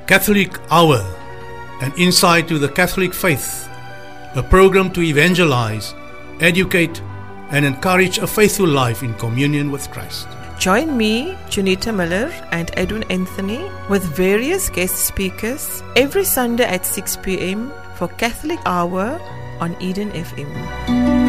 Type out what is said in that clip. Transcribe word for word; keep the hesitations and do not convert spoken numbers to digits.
Catholic Hour, an insight to the Catholic faith, a program to evangelize, educate, and encourage a faithful life in communion with Christ. Join me, Junita Miller, and Edwin Anthony with various guest speakers every Sunday at six p.m. for Catholic Hour on Eden F M.